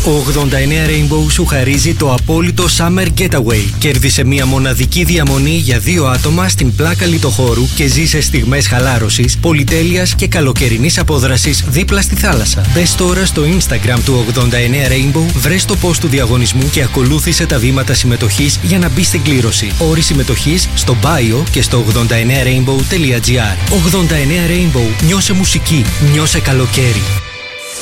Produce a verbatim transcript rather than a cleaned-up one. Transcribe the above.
Ο ογδόντα εννέα Rainbow σου χαρίζει το απόλυτο Summer Getaway. Κέρδισε μια μοναδική διαμονή για δύο άτομα στην πλάκα λιτοχώρου και ζήσε στιγμές χαλάρωσης, πολυτέλειας και καλοκαιρινής απόδρασης δίπλα στη θάλασσα. Μπες τώρα στο Instagram του ογδόντα εννέα Rainbow, βρες το post του διαγωνισμού και ακολούθησε τα βήματα συμμετοχής για να μπεις στην κλήρωση. Όροι συμμετοχής στο bio και στο ογδόντα εννέα rainbow τελεία gr. ογδόντα εννέα Rainbow. Νιώσε μουσική. Νιώσε καλοκαίρι.